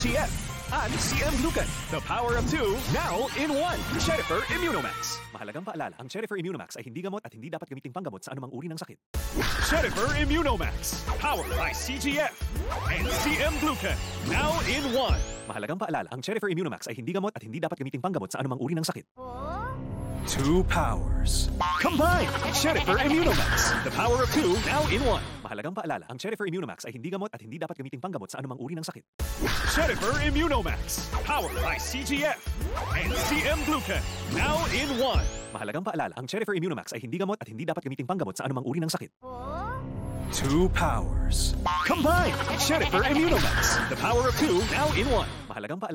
TF and CM Glucan. The power of two, now in one. Cherifer Immunomax. Mahalagang paalala, ang Cherifer Immunomax ay hindi gamot at hindi dapat gamiting panggamot sa anumang uri ng sakit. Cherifer Immunomax. Powered by CGF and CM Glucan. Now in one. Mahalagang paalala, ang Cherifer Immunomax ay hindi gamot at hindi dapat gamiting panggamot sa anumang uri ng sakit. Two powers. Combine! Cherifer Immunomax. The power of two, now in one. Mahalagang paalala, ang Cherifer Immunomax ay hindi gamot at hindi dapat gamiting panggamot sa anumang uri ng sakit. Cherifer Immunomax. Powered by CGF and CM Glucan. Now in one. Mahalagang paalala, ang Cherifer Immunomax ay hindi gamot at hindi dapat gamiting panggamot sa anumang uri ng sakit. Two powers. Combine! Cherifer Immunomax. The power of two, now in one. Mahalagang paalala.